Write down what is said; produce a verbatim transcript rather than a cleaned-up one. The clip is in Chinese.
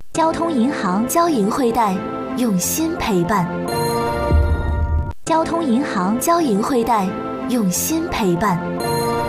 交通银行交银汇贷，用心陪伴。交通银行交银汇贷，用心陪伴。